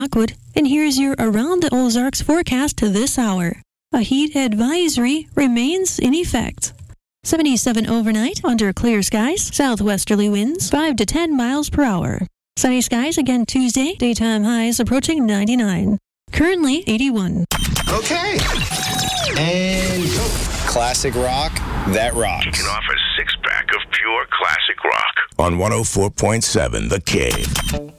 Rockwood, and here's your Around the Ozarks forecast to this hour. A heat advisory remains in effect. 77 overnight under clear skies, southwesterly winds 5 to 10 miles per hour. Sunny skies again Tuesday, daytime highs approaching 99. Currently 81. Okay. And go. Classic rock that rocks. Kicking off a six-pack of pure classic rock. On 104.7 The Cave.